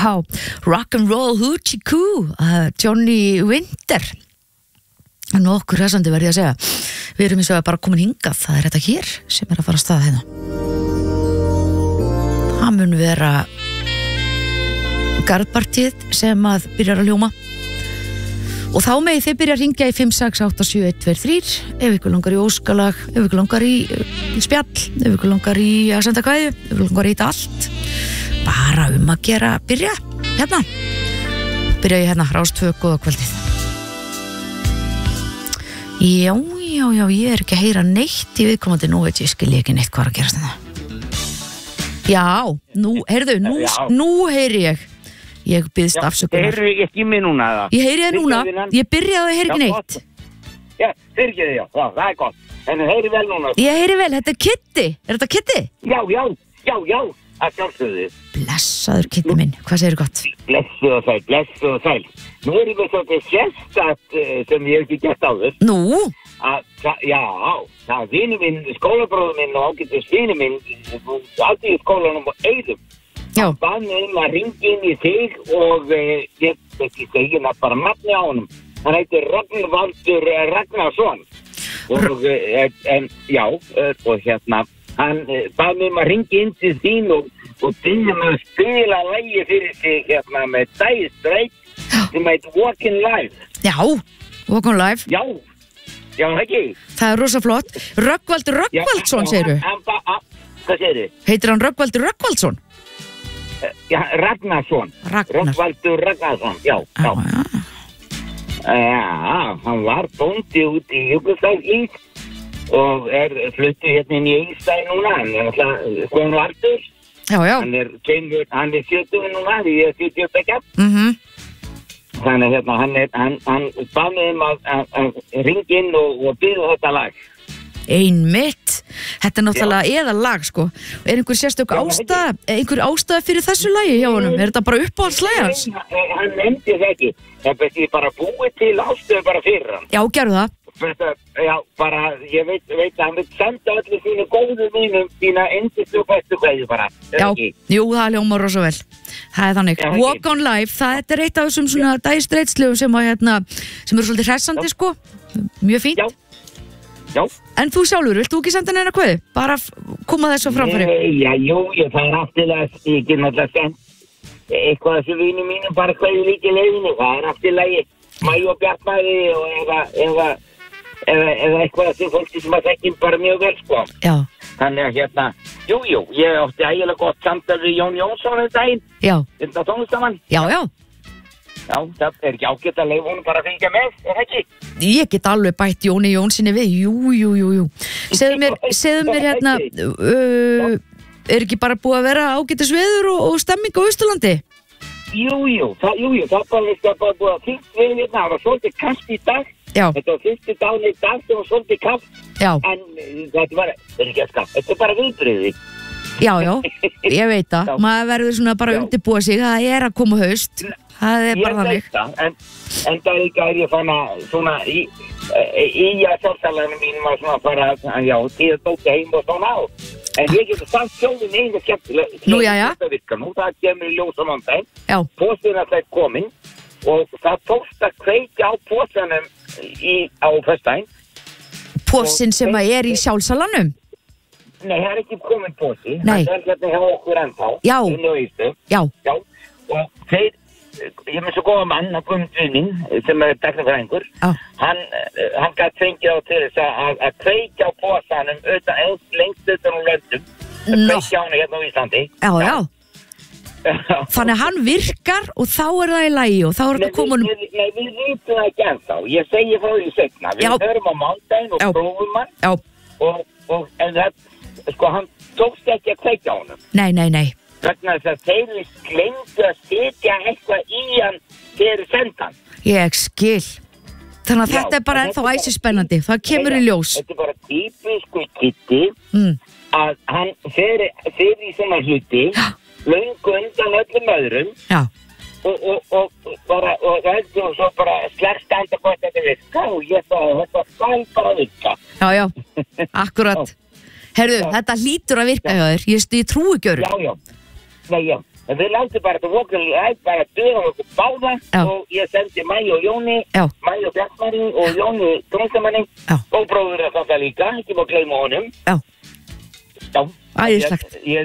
Já, Rock'n'Roll Hoochie Coo, Johnny Winter. Nokkur hressandi verði að segja. Við erum eins og bara komin hingað, það þetta hér sem að fara að staða hérna. Það mun vera garðpartíð sem að byrjar að hljóma. Og þá megið þið byrja að ringja í 5687123 ef ykkur langar í óskalag, ef ykkur langar í spjall, ef ykkur langar í að senda kvæðu, ef ykkur langar í þetta allt. Bara að gera, byrja hérna. Byrja ég hérna, Rás 2, góða kvöldið. Já, ég ekki að heyra neitt í viðkomandi, nú veit ég skil ekki neitt hvað að gerast þetta. Já, heyrðu, nú heyri ég. Ég byðst afsökunar. Heyrðu ekki mig núna eða? Ég heyri þér núna, ég byrjaði að heyri ekki neitt. Já, fyrirgeðu já, það gott. En heyri vel núna. Ég heyri vel, þetta Kitty, þetta Kitty? Já, að sjálfsögðu. Blessaður Kitty minn, hvað segirðu gott? Blessuð og sæl. Nú erum við svolítið sérstakt sem ég hef ekki gert áður. Nú? Það vinur minn, skólabróður minn og ágætis vinur minn, alltaf í skólanum og Eiðum. Já. Hann bað mig að ringa inn í þig og ég ekki segja bara nafni á honum. Hann heitir Rögnvaldur Ragnarsson. Og hérna, hann bað mig að ringa inn til þín og byrja með að spila lagi fyrir sig hérna með Dire Straits sem heit Walking Live. Já, Walking Live. Já, ekki. Það rosa flott. Rögnvaldur Rögnvaldsson, segirðu? Hvað segirðu? Heitir hann Rögnvaldur Rögnvaldsson? Já, Ragnarsson. Rögnvaldur Ragnarsson, já. Hann var bóndi út í Júgóslavíu og fluttu hérna inn í Egilsstaði núna. Hann alltaf konur aldur. Já. Hann 70 núna, því ég 72. Þannig hérna, hann bað mig að ringa inn og byrja þetta lag. Einmitt. Þetta náttúrulega eða lag, sko. Einhver sérstök ástæða fyrir þessu lagi hjá honum? Þetta bara uppáhaldslega hans? Hann nefndi það ekki. Það besti bara búið til ástæðu bara fyrir hann. Já, gerðu það. Ég veit að hann vil senda allir sínu góðu mínum sína endistu og bestu kveðju bara. Já, jú, það hljómar rosa vel. Það þannig. Walk on Life, það eitt af þessum svona Dire Straits lögum sem eru svolítið hressandi, sko. Mjög fínt. Já. En þú sjálfur, vilt þú ekki senda neina kveðju? Bara koma þessu á framfæri. Jú, það aftilega ekki náttúrulega send eitthvað þessu vinum mínum bara kveðju líki leiðinu. Það aftilega Mæju og Bjartmæði og eða eitthvað þessu fólki sem að þekkjum bara mjög vel, sko. Já. Þannig að hérna, jú, ég átti ægilega gott samtal við Jón Jónsson daginn. Já. Þetta tónlistamann. Já, það ekki ágætt að leyfa honum bara að fylgja með, ekki? Ég get alveg bætt Jóni Jónssoni við, jú. Segðu mér hérna, ekki bara búið að vera ágætis veður og stemming á Austurlandi? Jú, það bara búið að fyrst við hérna, það var svolítið kast í dag. Já. Þetta var fyrstu daginn í dag sem var svolítið kast. Já. En þetta bara viðbrigði. Já, ég veit það. Maður verður svona bara undirbúa sig, það að koma haust. Það bara þannig. Ég veit það, en það líka ég svona í að sjálfsalarinn mín var svona bara, tíða dóti heim og svona á. En ég getur samt sjóðum einu skemmtilega. Nú, þetta virkar nú, það kemur í ljós á mándaginn. Já. Pósturinn alltaf komin og það tókst að kveikja á pósanum á föstudaginn. Pósinn sem í sjálfsalanum? Nei, það ekki komin pósi. Nei. Það hérna hjá okkur ennþá. Já. Já. Og þeir, ég með svo góða mann að Guðmundsvinnin sem teknifræðingur. Hann gæti fengið á til þess að kveikja á pósanum lengst utan úr löndum. Kveikja á hann hérna á Íslandi. Já. Þannig að hann virkar og þá það í lagi og þá þetta komin. Nei, við vitum það ekki ennþá. Ég segi frá því seinna. Við hörum á mándaginn og prófum hann. Já. En það, sko, hann tókst ekki að kveikja á honum. Nei. Vegna þess að þeir gleymdu að setja eitthvað í hann fyrir sendan. Ég skil. Þannig að þetta bara ennþá æsispennandi. Það kemur í ljós. Þetta bara típisku Kitty að hann fer í svona hluti löngu undan öllum öðrum. Já. Og svo bara slagst enda hvort þetta virka og ég þetta skal bara virka. Já, akkurat. Herðu, þetta hlýtur að virka hjá þér. Ég trúi ekki öðru. Já. Nei, já. En við látum bara þetta vokulega bara döða okkur báða og ég sendi Mæju og Jóni, Mæju og Bjartmari og Jóni Grónsamanni og bróður að þetta líka, ekki má gleyma honum. Já. Já. Æðislegt. Ég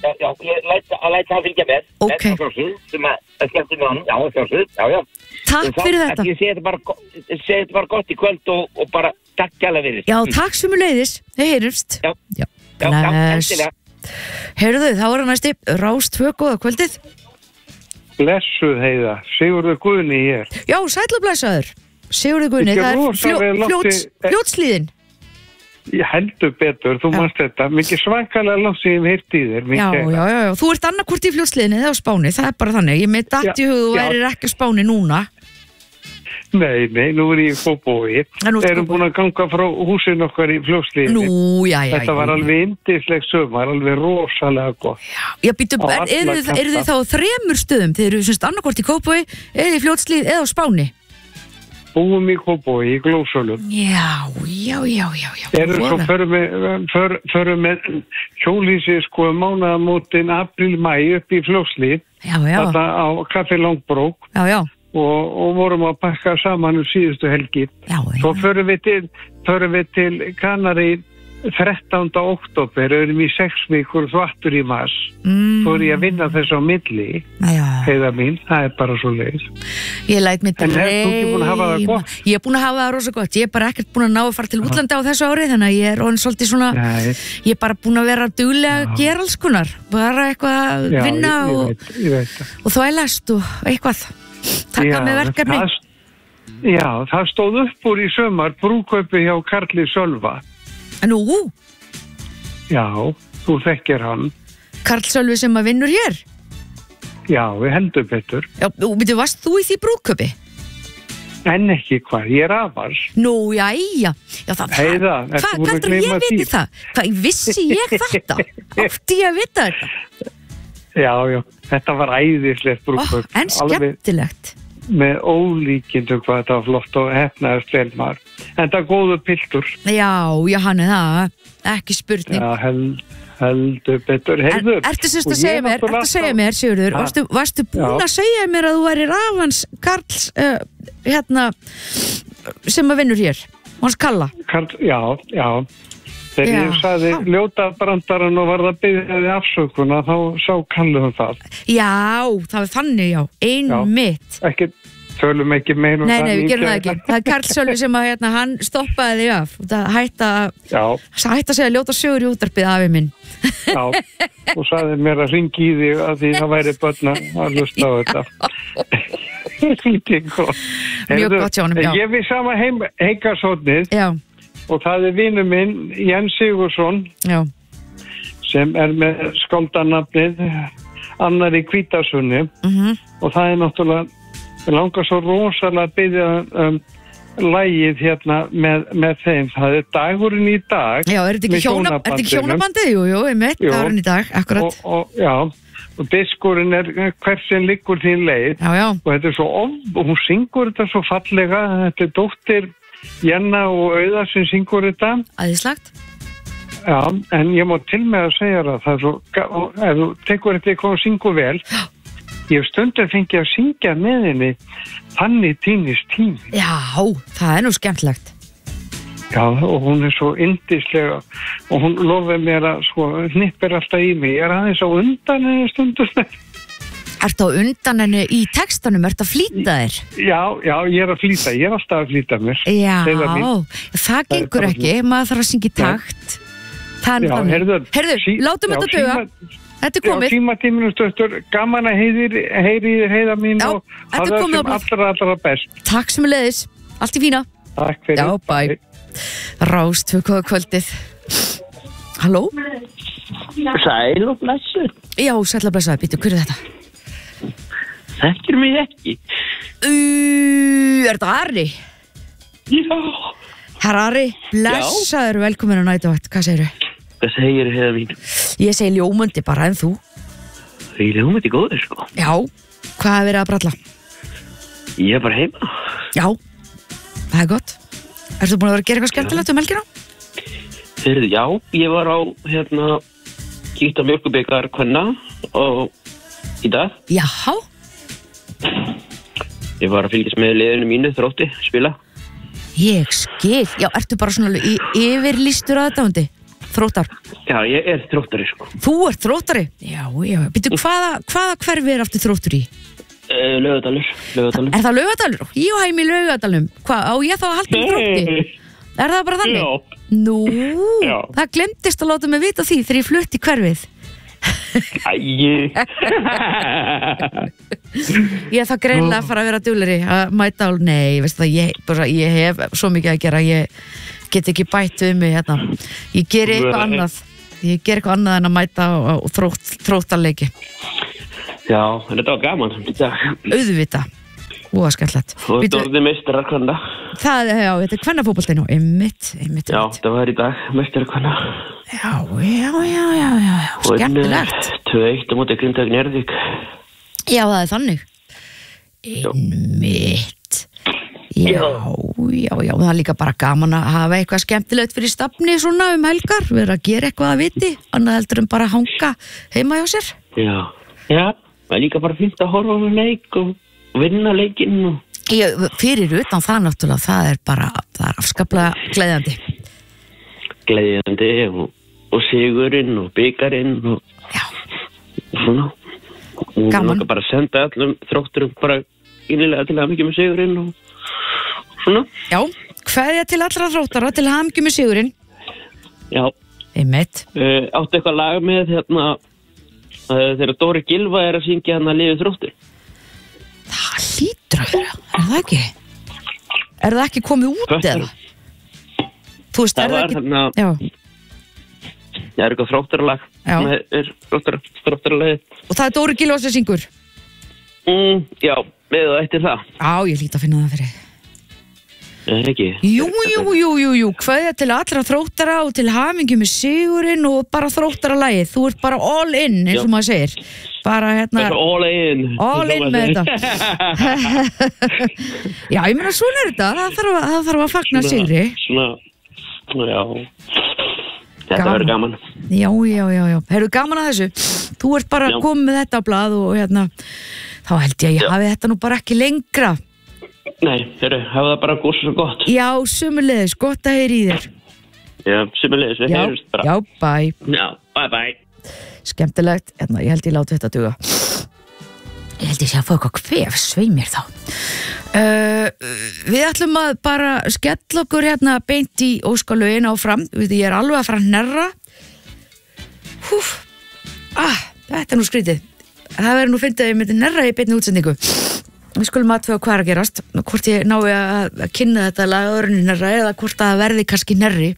læt það fylgja með. Ok. Sem að skemmti með honum, já. Takk fyrir þetta. Ég segi þetta bara gott í kvöld og bara takk kærlega fyrir. Já, takk sömuleiðis. Við heyrumst. Já, endilega. Heyrðu, þá næsti Rás 2, góða kvöldið. Blessuð Heiða, Sigurður Guðni hér. Já, sæll og blessaður. Sigurður Guðni, það er Fljótslíðin. Ég heldur betur, þú manst þetta. Mikið svakalega langt sem ég heyrt í þér. Já. Þú ert annarkvort í Fljótslíðinni eða á Spáni, það er bara þannig. Ég með datt í hug þú værir ekki á Spáni núna. Nei, nú er ég í Kópavogi. Erum búin að ganga frá húsin okkar í Fljótslíðinni. Já. Þetta var alveg yndisleg sumar, alveg rosalega gott. Já, býttu, eru þið þá 3 stöðum? Þið eru semst annarkvort í Kópavogi, eða í Fljótslíð, eða á Spáni? Búum í Kópavogi, í Glósölum. Já. Svo förum með hjólhýsi mánaðamótin apríl-maí upp í Fljótslíð. Þetta á Kaffi Langbrók. Já. Og vorum að pakka saman síðustu helgi. Svo förum við til Kanari 13. október, erum í 6 vikur þvattur í mars. Svo er ég að vinna þess á milli. Heiða mín, það er bara svo leið. Ég læt mig En er þú ekki búin að hafa það gott? Ég er búin að hafa það rosa gott. Ég er bara ekkert búin að ná að fara til útlanda á þessu ári, þannig að ég er orðin svolítið svona ég er bara búin að vera duglega að gera alls konar. Bara eitthvað að vinna og þvælast og eitthvað. Takka með verkefni. Það stóð upp úr í sumar brúðkaupi hjá Karli Sölva. Nú? Já, þú þekkir hann. Karl Sölvi sem að vinnur hér? Já, við heldur betur. Já, varst þú í því brúðkaupi? En ekki hvað, ég er afars. Nú, jæja. Heiða, hvað heldur ég viti það? Hvað vissi ég þetta? Átti ég að vita þetta? Já, þetta var æðislegt brúðkaup. En skemmtilegt. Með ólíkindum hvað þetta var flott og hefnaðist vel maður. En það er góður piltur. Já, hann er það. Ekki spurning. Já, heldur betur. Heyrðu. Ertu sérst að segja mér, Sigurður, varstu búin að segja mér að þú væri rafans Karls, sem að vinnur hér? Hans Kalla? Já. Þegar ég sagði ljóta brandarann og var það byggðið afsökuna, þá sá Kalli það. Já, það var þannig, einmitt. Tölum ekki meira Nei, við gerum það ekki. Það er Karl Sölvi sem að hann stoppaði þig af. Það hætti að segja ljóta sögur í útvarpið afi minn. Já, og sagði mér að ringi í þig að því það væri börn að hlusta á þetta. Mjög gott hjá honum, já. Ég við sama heikarsóknið. Já. Og það er vinur minn, Jens Sigursson, sem er með skáldanafnið Annar í Hvítasunni. Og það er náttúrulega, langar svo rosalega að biðja lagið hérna með þeim. Það er dagurinn í dag. Já, er þetta ekki hjónabandið? Jú, einmitt, dagurinn í dag, akkurat. Og diskurinn er hversin liggur þín leið. Já. Og þetta er svo hún syngur þetta svo fallega. Þetta er dóttir Jenna og Auða sem syngur þetta. Æðislegt. Já, en ég má til með að segja það er svo, ef þú tekur þetta eitthvað og syngur vel, ég hef stundum fengið að syngja með henni Þannig týnist tími. Já, það er nú skemmtilegt. Já, og hún er svo yndislega og hún lofið mér að hnippir alltaf í mig. Ég er aðeins á undan henni stundum. Ertu á undan henni í textanum? Ertu að flýta þér? Já, ég er að flýta. Ég er alltaf að flýta mér. Já, það gengur ekki. Maður þarf að syngja í takt. Það er þannig. Heyrðu, látum þetta duga. Þetta er komið. Já, tímatíminu stöttur. Gaman að heyri Heiða mín og það er sem allra best. Takk sem leiðis. Allt í fína. Takk fyrir. Já, bæ. Rás 2 kvöldið. Halló? Sæl og blessuð. Já, sæl og blessuð. Býttu, hver er þetta? Þekkir mig ekki. Er þetta Ari? Já. Herra Ari, blessaður, velkomin á Nætuvætt. Hvað segirðu? Hvað segirðu, Heiða mín? Ég segi ljómandi bara, en þú? Ég er ljómandi góður, sko. Já, hvað er verið að bralla? Ég er bara heima. Já, það er gott. Ertu búin að vera að gera eitthvað skemmtilegt helgina? Heyrðu, já, ég var á, kíkt á mjölkubikar kvenna. og í dag. Já. Ég var að fylgjast með liðinu mínu, Þrótti, spila. Ég skil. Já, ertu bara svona yfirlýstur aðdáandi? Þróttar? Já, ég er Þróttari, sko. Þú ert Þróttari? Já. Býttu, hvaða hverfi er aftur Þróttur í? Laugardalur. Er það Laugardalur? Ég heim í Laugardalum. Hvað, á ég þá að halda Þrótti? Er það bara þannig? Já. Nú, Já. Það glemdist að láta mig vita því þegar ég flutti hverfið. Æi. Ég það greinlega að fara að vera duglegri að mæta á, nei, veistu það, ég hef svo mikið að gera, ég get ekki bætt mig hérna. Ég geri eitthvað annað en að mæta á Þróttarleiki. Já, en þetta var gaman. Auðvita, skemmtilegt. Og þetta var meistarar kvenna. Það, já, þetta er kvennafótboltinn og einmitt. Já, það var í dag meistarar kvenna. Já, skemmtilegt. 2-1 á móti Grindavík Njarðvík. Já, það er þannig. Einmitt. Já, það er líka bara gaman að hafa eitthvað skemmtilegt fyrir stafni svona helgar, vera að gera eitthvað að viti, annað heldur en bara hanga heima hjá sér. Já, það er líka bara fínt að horfa á leik og vinna leikinn og... Fyrir utan það náttúrulega, það er afskaplega gleðjandi. Gleðjandi og sigurinn og byggarinn og svona. Og gaman. Bara að senda allum Þrótturum bara innilega til hamingju með sigurinn og svona. Já, kveðja til allra Þróttara til hamingju með sigurinn. Já. Einmitt. Áttu eitthvað lag með þegar Dóri Gylfa er að syngja hann að lifi Þróttur? Það hlýtur að vera, er það ekki? Er það ekki komið út eða? Þú veist, er það ekki... Já. Það er eitthvað Þróttaralag. Já. Þróttaralagið. Og það er Dóri Gylfa sem syngur? Já, með það eftir það. Já, ég hlýt að finna það fyrir. Ekki. Jú, kveðja til allra Þróttara og til hamingju með sigurinn og bara Þróttaralagið. Þú ert bara all in, eins og maður segir. Bara hérna... All in. All in með þetta. Já, ég meina, svona er þetta. Það þarf að fagna sigri. Svona, já. Þetta verður gaman. Já. Heyrðu, gaman að þessu. Þú ert bara komið með þetta á blað og hérna, þá held ég hafi þetta nú bara ekki lengra. Nei, hafa það bara góð svo gott. Já, sömuleiðis, gott að heyra í þér. Já, sömuleiðis, við heyrumst bara. Já, bye. Já, bye. Skemmtilegt, hérna, ég held ég láti þetta duga. Ég held ég sé að fá eitthvað kvef, svei mér þá. Við ætlum að bara skella okkur hérna beint í óskalögin áfram. Ég er alveg að fara að hnerra. Þetta er nú skrítið. Það verður nú fyndið að ég myndi hnerra í beinni útsendingu. Við skulum aðtöga hvað er að gerast, hvort ég nái að kynna þetta lag öðrunni hnerra eða hvort það verði kannski hnerri.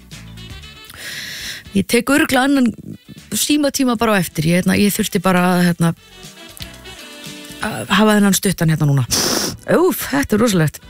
Ég tek örugglega annan símatíma bara á eftir, ég þurfti bara að hafa þennan stuttan hérna núna. Þetta er rosalegt.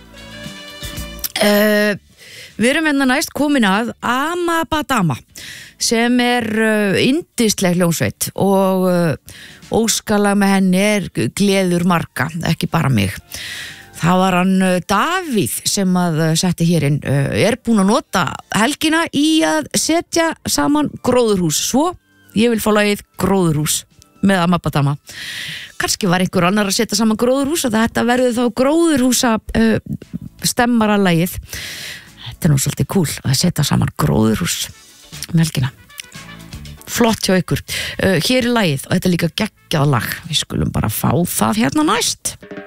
Við erum hérna næst komin að Amabadama sem er yndisleg hljómsveit og óskalag með henni er gleður marga, ekki bara mig. Það var hann Davíð sem að setti hér inn, er búin að nota helgina í að setja saman gróðurhús, svo ég vil fá lagið Gróðurhús með Amabadama. Kannski var einhver annar að setja saman gróðurhús og þetta verður þá gróðurhúsa stemmara lagið. Þetta er nú svolítið cool að setja saman gróðurhús með helgina. Flott hjá ykkur. Hér er lagið og þetta er líka geggjað lag. Við skulum bara fá það hérna næst.